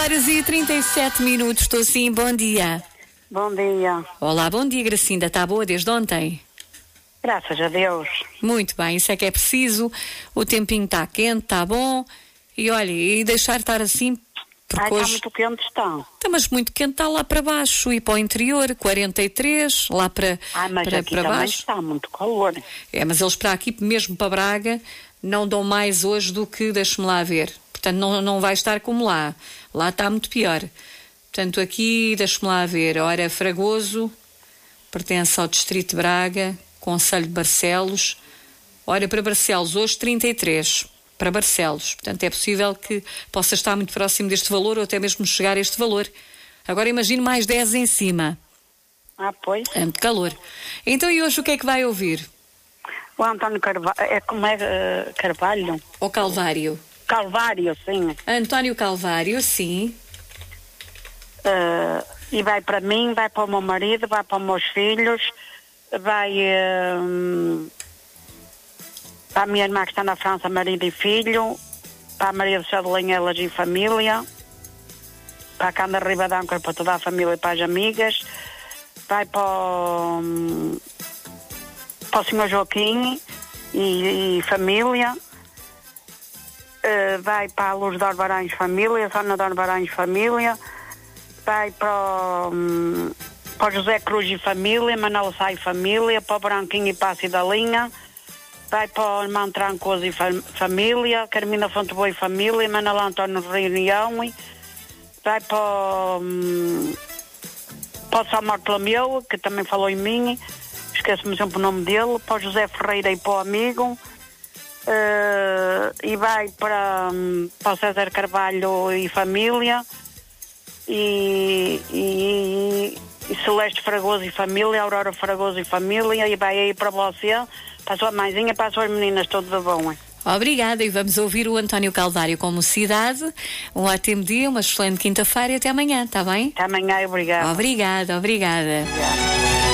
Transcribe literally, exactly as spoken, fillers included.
Horas e trinta e sete minutos, estou sim, bom dia. Bom dia. Olá, bom dia, Gracinda, está boa desde ontem? Graças a Deus. Muito bem, isso é que é preciso, o tempinho está quente, está bom, e olha, e deixar estar assim, porque Ai, hoje... está muito quente, está. Está, mas muito quente, está lá para baixo, e para o interior, quarenta e três, lá para, Ai, mas para, aqui para também baixo. está muito calor. É, mas eles para aqui, mesmo para Braga, não dão mais hoje do que, deixe-me lá ver, portanto não, não vai estar como lá, lá está muito pior. Portanto, aqui, deixe-me lá ver, ora, Fragoso, pertence ao distrito de Braga, Concelho de Barcelos. Ora, para Barcelos, hoje trinta e três, para Barcelos. Portanto, é possível que possa estar muito próximo deste valor ou até mesmo chegar a este valor. Agora imagine mais dez em cima. Ah, pois. É muito calor. Então, e hoje o que é que vai ouvir? O António Carvalho, é como é uh, Carvalho? O Calvário. Calvário, sim. António Calvário, sim. Uh, e vai para mim, vai para o meu marido, vai para os meus filhos, vai uh, para a minha irmã que está na França, marido e filho, para a Maria do Céu de Lanhelas e família, para a Canda Ribadão, para toda a família e para as amigas, vai para o, para o senhor Joaquim e, e família, uh, vai para a Luz de Orbarães família, Zona de Orbarães família, vai para o, para o José Cruz e família, Manuel Sá e família, para o Branquinho e Passo e da Linha, vai para o irmão Trancoso e fam, família, Carmina Fonte Boa e família, Manuel António Reunião, e vai para o, para o São Bartolomeu, que também falou em mim, esqueço-me sempre o nome dele, para o José Ferreira e para o amigo, uh, e vai para, para o César Carvalho e família, E, e, e Celeste Fragoso e família, Aurora Fragoso e família, e vai aí para você, para a sua mãezinha, para as suas meninas, tudo de bom, hein? Obrigada, e vamos ouvir o António Calvário como cidade. Um ótimo dia, uma excelente quinta-feira e até amanhã, está bem? Até amanhã, obrigada. Obrigada, obrigada. Obrigada.